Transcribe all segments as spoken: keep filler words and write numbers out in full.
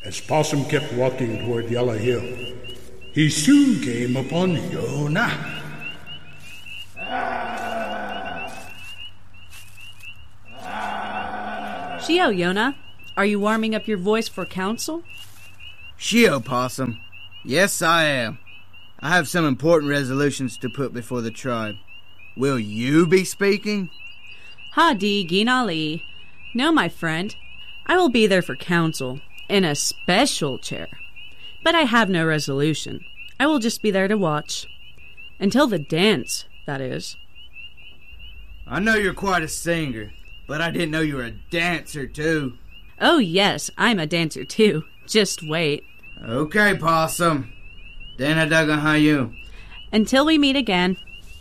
As Possum kept walking toward Yellow Hill, he soon came upon Yonah. Shio, Yonah, are you warming up your voice for council? Shio, Possum. Yes, I am. I have some important resolutions to put before the tribe. Will you be speaking? Hadi Ginali. No, my friend. I will be there for council, in a special chair. But I have no resolution. I will just be there to watch. Until the dance, that is. I know you're quite a singer, but I didn't know you were a dancer, too. Oh, yes, I'm a dancer, too. Just wait. Okay, Possum. Dana Duggan, how you? Until we meet again.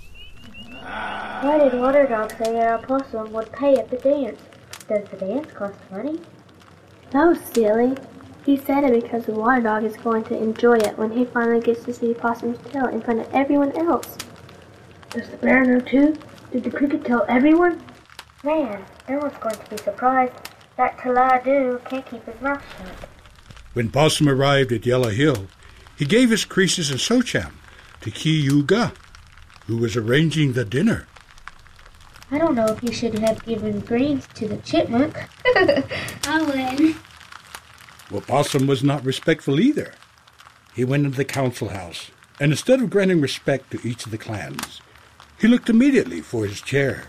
Why did Water Dog say our possum would pay at the dance? Does the dance cost money? No, silly. He said it because the Water Dog is going to enjoy it when he finally gets to see Possum's tail in front of everyone else. Does the bear know too? Did the cricket tell everyone? Man, no one's going to be surprised that Taladu can't keep his mouth shut. When Possum arrived at Yellow Hill, he gave his creases and Socham to Kiyuga, who was arranging the dinner. I don't know if you should have given greens to the chipmunk. I win. Well, Possum was not respectful either. He went into the council house, and instead of granting respect to each of the clans, he looked immediately for his chair.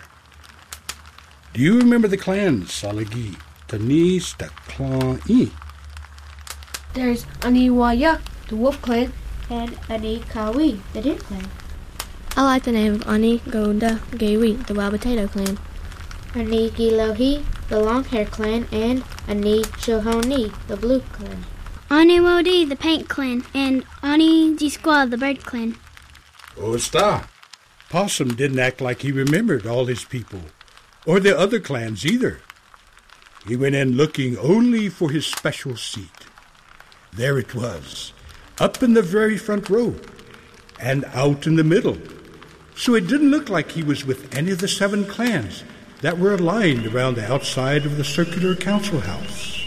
Do you remember the clans, Salagi, Tanis, Takla'i? There's Aniwaya, the wolf clan, and Anikawi, the deer clan. I like the name of Ani Goda Gawi, the wild potato clan. Anigilohi, the long hair clan, and Ani Shohoni, the blue clan. Ani Wodi, the paint clan, and Ani Gisqua, the bird clan. Osta. Possum didn't act like he remembered all his people, or the other clans either. He went in looking only for his special seat. There it was, up in the very front row, and out in the middle. So it didn't look like he was with any of the seven clans that were aligned around the outside of the circular council house.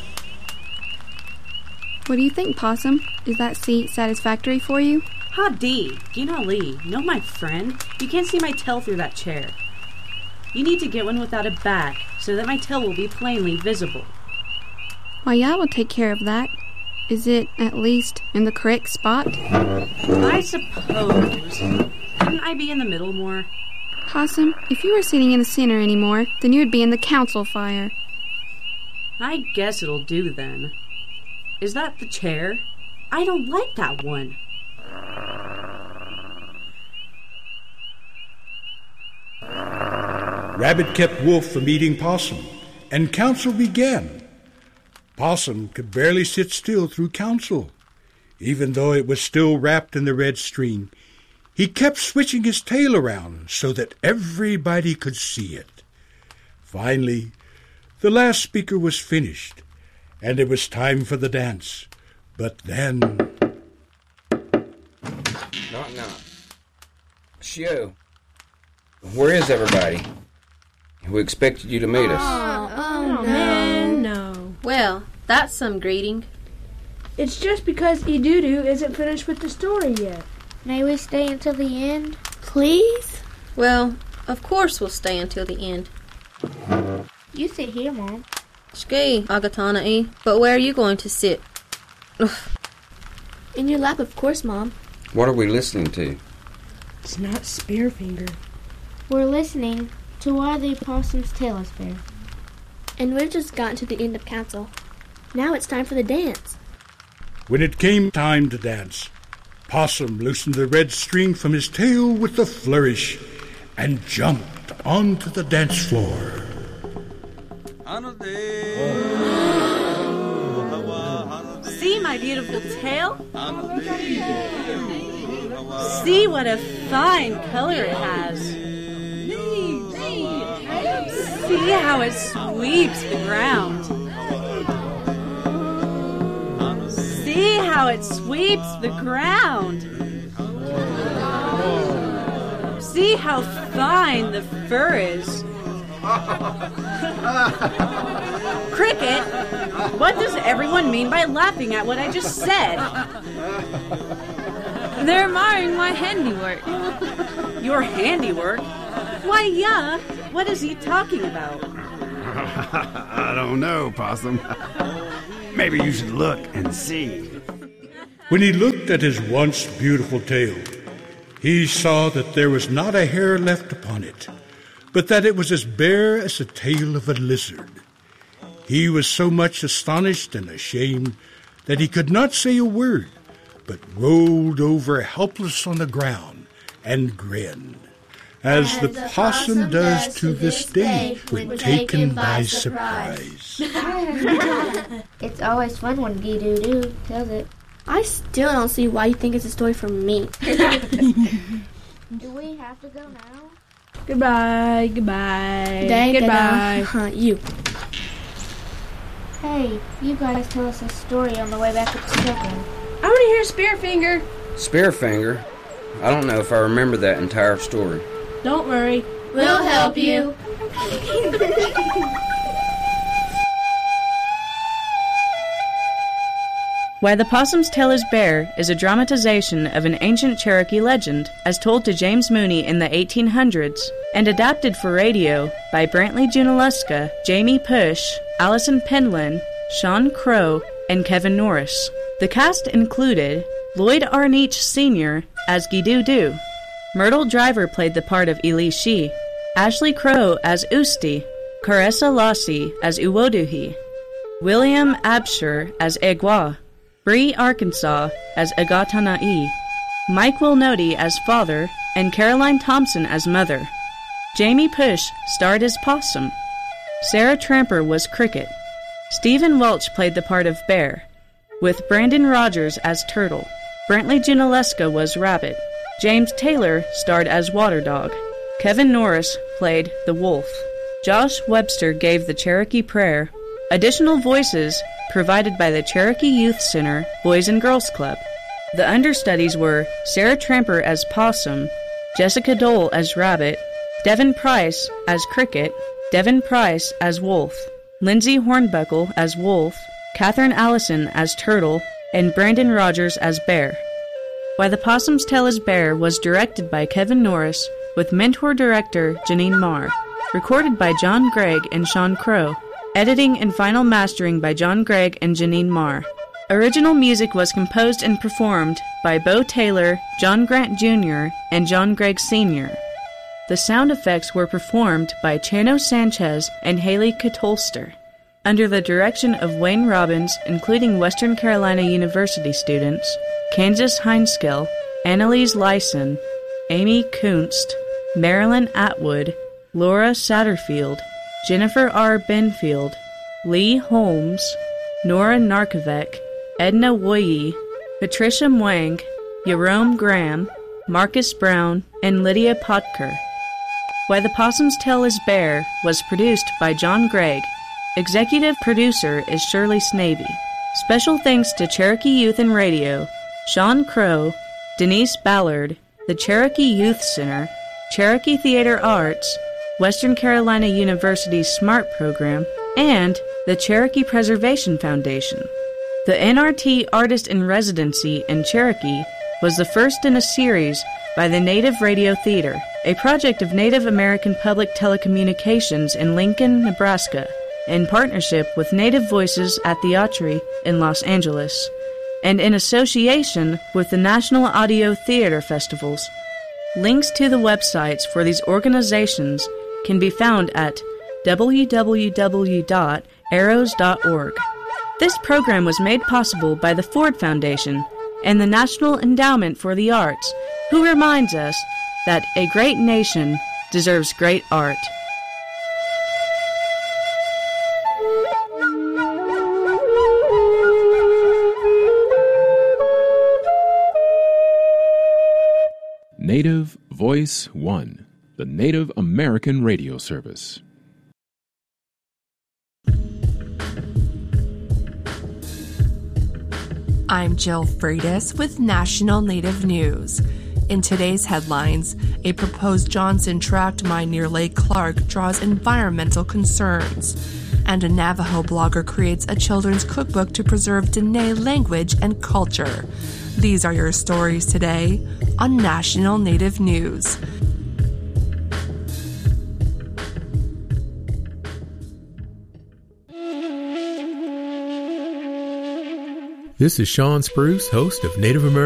What do you think, Possum? Is that seat satisfactory for you? Hadi, Ginali, no, my friend. You can't see my tail through that chair. You need to get one without a back, so that my tail will be plainly visible. Why, yeah, I will take care of that. Is it, at least, in the correct spot? I suppose. Couldn't I be in the middle more? Possum, if you were sitting in the center anymore, then you would be in the council fire. I guess it'll do then. Is that the chair? I don't like that one. Rabbit kept Wolf from eating Possum, and council began. Possum could barely sit still through council. Even though it was still wrapped in the red string, he kept switching his tail around so that everybody could see it. Finally, the last speaker was finished, and it was time for the dance. But then... Knock, knock. Shio, where is everybody? We expected you to meet us. Oh, oh no, no. Well, that's some greeting. It's just because Edudu isn't finished with the story yet. May we stay until the end? Please? Well, of course we'll stay until the end. You sit here, Mom. Ski, Agatana-e, but where are you going to sit? Ugh. In your lap, of course, Mom. What are we listening to? It's not Spearfinger. We're listening to Why the Possum's Tail is Bare. And we've just gotten to the end of council. Now it's time for the dance. When it came time to dance, Possum loosened the red string from his tail with a flourish and jumped onto the dance floor. See my beautiful tail? See what a fine color it has. See how it sweeps the ground. See how it sweeps the ground. See how fine the fur is. Cricket, what does everyone mean by laughing at what I just said? They're admiring my handiwork. Your handiwork? Why, yeah. What is he talking about? I don't know, Possum. Maybe you should look and see. When he looked at his once beautiful tail, he saw that there was not a hair left upon it, but that it was as bare as the tail of a lizard. He was so much astonished and ashamed that he could not say a word, but rolled over helpless on the ground and grinned, as, as the, the possum, possum does to this day when, when taken by surprise. It's always fun when Gee-Doo-Doo tells it. I still don't see why you think it's a story from me. Do we have to go now? Goodbye, goodbye, Day, goodbye. Huh, you. Hey, you guys tell us a story on the way back to the second. I want to hear Spearfinger. Spearfinger? I don't know if I remember that entire story. Don't worry. We'll help you. Why the Possum's Tail is Bare is a dramatization of an ancient Cherokee legend as told to James Mooney in the eighteen hundreds and adapted for radio by Brantley Junaluska, Jamie Push, Allison Penland, Sean Crow, and Kevin Norris. The cast included Lloyd Arneach Senior as Gee-Doo-Doo, Myrtle Driver played the part of Eli Shee, Ashley Crow as Usti, Caressa Lassie as Uwoduhi, William Absher as Egwa, Bree Arkansas as Agatanai, Mike Wilnody as father, and Caroline Thompson as mother. Jamie Push starred as Possum. Sarah Tramper was Cricket. Stephen Welch played the part of Bear, with Brandon Rogers as Turtle. Brantley Junaluska was Rabbit. James Taylor starred as Water Dog. Kevin Norris played the Wolf. Josh Webster gave the Cherokee Prayer. Additional voices provided by the Cherokee Youth Center Boys and Girls Club. The understudies were Sarah Tramper as Possum, Jessica Dole as Rabbit, Devin Price as Cricket, Devin Price as Wolf, Lindsay Hornbuckle as Wolf, Catherine Allison as Turtle, and Brandon Rogers as Bear. Why the Possum's Tail is Bare was directed by Kevin Norris with mentor director Janine Marr, recorded by John Gregg and Sean Crow, editing and final mastering by John Gregg and Janine Marr. Original music was composed and performed by Bo Taylor, John Grant Junior, and John Gregg Senior The sound effects were performed by Chano Sanchez and Haley Katolster, under the direction of Wayne Robbins, including Western Carolina University students, Kansas Heinskill, Annalise Lyson, Amy Kunst, Marilyn Atwood, Laura Satterfield, Jennifer R. Benfield, Lee Holmes, Nora Narkovec, Edna Woyi, Patricia Mwang, Jerome Graham, Marcus Brown, and Lydia Potker. Why the Possum's Tail is Bare was produced by John Gregg. Executive producer is Shirley Snavy. Special thanks to Cherokee Youth and Radio, Sean Crow, Denise Ballard, the Cherokee Youth Center, Cherokee Theater Arts, Western Carolina University's SMART program, and the Cherokee Preservation Foundation. The N R T Artist in Residency in Cherokee was the first in a series by the Native Radio Theater, a project of Native American Public Telecommunications in Lincoln, Nebraska, in partnership with Native Voices at the Ottery in Los Angeles, and in association with the National Audio Theater Festivals. Links to the websites for these organizations can be found at w w w dot arrows dot org. This program was made possible by the Ford Foundation and the National Endowment for the Arts, who reminds us that a great nation deserves great art. Native Voice One, the Native American radio service. I'm Jill Freitas with National Native News. In today's headlines, a proposed Johnson Tract mine near Lake Clark draws environmental concerns. And a Navajo blogger creates a children's cookbook to preserve Dene language and culture. These are your stories today on National Native News. This is Sean Spruce, host of Native American